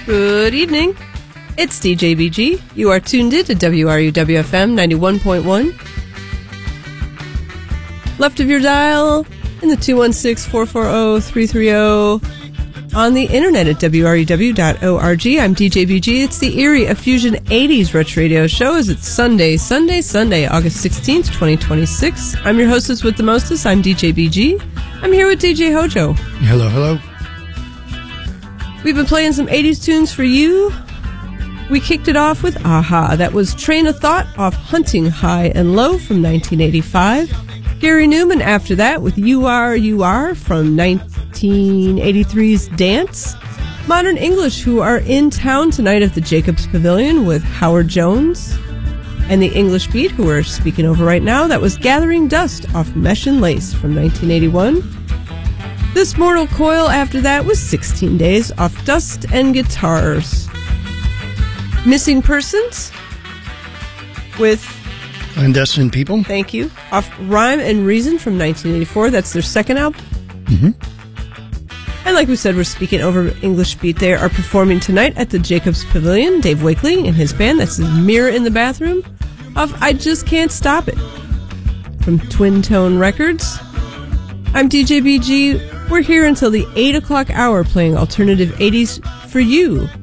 Good evening. It's DJ BG. You are tuned in to WRUW-FM 91.1. Left of your dial in the 216-440-330. On the internet at WRUW.org. I'm DJ BG. It's the Eerie Effusion 80s Retro Radio Show as it's Sunday, August 16th, 2026. I'm your hostess with the mostest. I'm DJ BG. I'm here with DJ Hojo. Hello, hello. We've been playing some 80s tunes for you. We kicked it off with Aha. That was Train of Thought off Hunting High and Low from 1985. Gary Newman after that with You Are, You Are from 1983's Dance. Modern English, who are in town tonight at the Jacobs Pavilion with Howard Jones. And the English Beat, who we're speaking over right now, that was Gathering Dust off Mesh and Lace from 1981. This Mortal Coil after that was 16 Days off Dust and Guitars. Missing Persons with Clandestine People. Thank you. Off Rhyme and Reason from 1984. That's their second album. Mm-hmm. And like we said, we're speaking over English Beat. They are performing tonight at the Jacobs Pavilion. Dave Wakely and his band. That's his Mirror in the Bathroom. Off I Just Can't Stop It from Twin Tone Records. I'm DJ BG. We're here until the 8 o'clock hour playing alternative 80s for you.